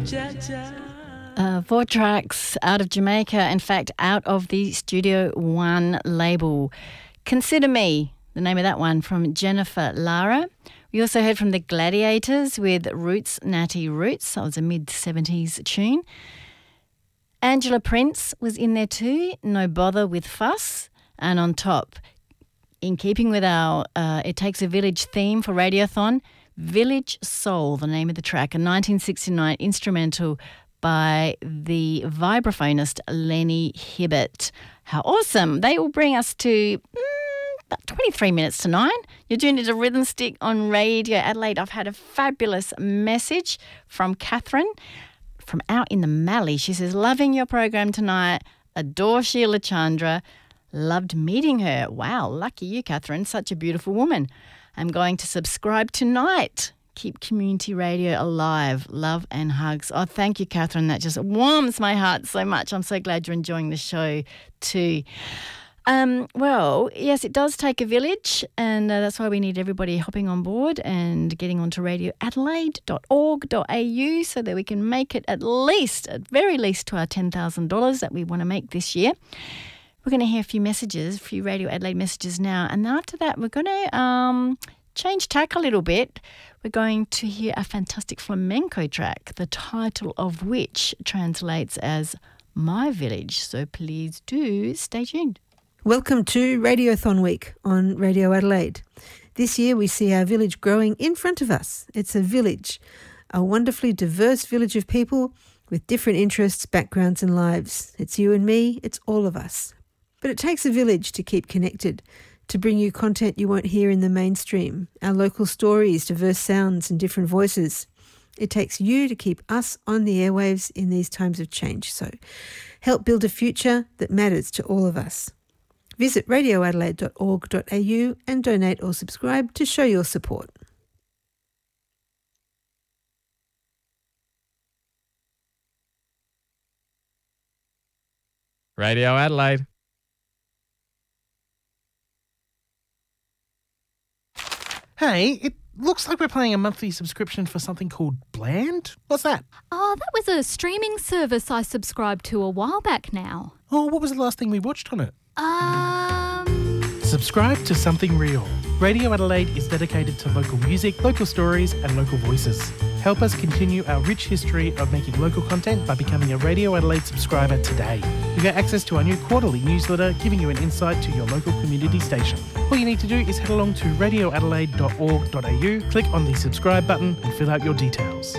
Four tracks out of Jamaica, in fact, out of the Studio One label. Consider Me, the name of that one, from Jennifer Lara. We also heard from the Gladiators with Roots, Natty Roots. That was a mid-70s tune. Angela Prince was in there too, No Bother with Fuss. And on top, in keeping with our It Takes a Village theme for Radiothon, Village Soul, the name of the track, a 1969 instrumental by the vibraphonist Lenny Hibbert. How awesome. They will bring us to about 23 minutes to 9. You're tuned into Rhythm Stick on Radio Adelaide. I've had a fabulous message from Catherine from out in the Mallee. She says, loving your program tonight. Adore Sheila Chandra. Loved meeting her. Wow, lucky you, Catherine. Such a beautiful woman. I'm going to subscribe tonight. Keep community radio alive. Love and hugs. Oh, thank you, Catherine. That just warms my heart so much. I'm so glad you're enjoying the show too. Well, yes, it does take a village, and that's why we need everybody hopping on board and getting onto radioadelaide.org.au so that we can make it at very least to our $10,000 that we want to make this year. We're going to hear a few Radio Adelaide messages now, and after that we're going to change tack a little bit. We're going to hear a fantastic flamenco track, the title of which translates as My Village. So please do stay tuned. Welcome to Radiothon Week on Radio Adelaide. This year we see our village growing in front of us. It's a village, a wonderfully diverse village of people with different interests, backgrounds and lives. It's you and me, it's all of us. But it takes a village to keep connected, to bring you content you won't hear in the mainstream, our local stories, diverse sounds and different voices. It takes you to keep us on the airwaves in these times of change. So help build a future that matters to all of us. Visit radioadelaide.org.au and donate or subscribe to show your support. Radio Adelaide. Hey, it looks like we're paying a monthly subscription for something called Bland. What's that? Oh, that was a streaming service I subscribed to a while back now. Oh, what was the last thing we watched on it? Subscribe to Something Real. Radio Adelaide is dedicated to local music, local stories and local voices. Help us continue our rich history of making local content by becoming a Radio Adelaide subscriber today. You get access to our new quarterly newsletter giving you an insight to your local community station. All you need to do is head along to radioadelaide.org.au, click on the subscribe button and fill out your details.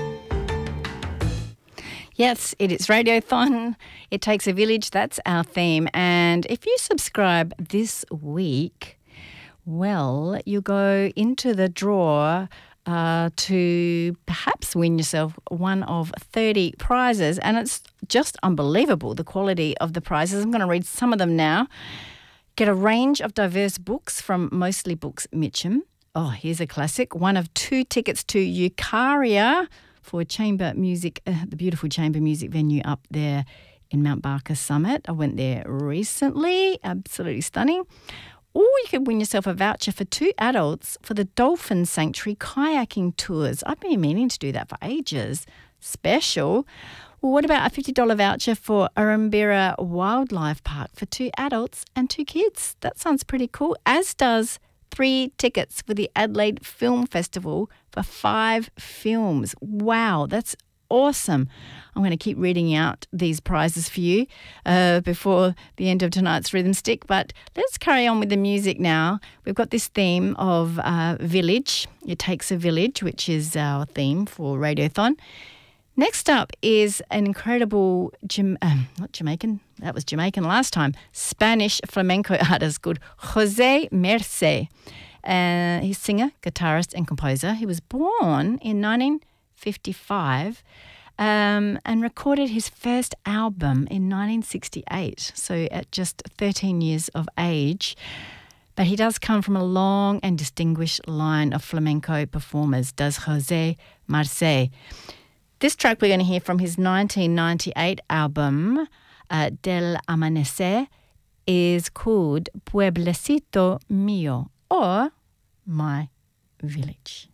Yes, it is Radiothon. It takes a village. That's our theme. And if you subscribe this week, well, you go into the draw to perhaps win yourself one of 30 prizes. And it's just unbelievable, the quality of the prizes. I'm going to read some of them now. Get a range of diverse books from Mostly Books Mitcham. Oh, here's a classic. One of 2 tickets to Eucharia for chamber music, the beautiful chamber music venue up there in Mount Barker Summit. I went there recently. Absolutely stunning. Or you could win yourself a voucher for 2 adults for the Dolphin Sanctuary kayaking tours. I've been meaning to do that for ages. Special. Well, what about a $50 voucher for Arambira Wildlife Park for 2 adults and 2 kids? That sounds pretty cool, as does 3 tickets for the Adelaide Film Festival for 5 films. Wow, that's awesome. I'm going to keep reading out these prizes for you before the end of tonight's Rhythm Stick, but let's carry on with the music now. We've got this theme of village. It takes a village, which is our theme for Radiothon. Next up is an incredible, not Jamaican, that was Jamaican last time, Spanish flamenco artist called Jose Merce. He's singer, guitarist and composer. He was born in 1955 and recorded his first album in 1968, so at just 13 years of age. But he does come from a long and distinguished line of flamenco performers, does Jose Merce. This track we're going to hear from his 1998 album, Del Amanecer, is called Pueblecito Mío, or My Village.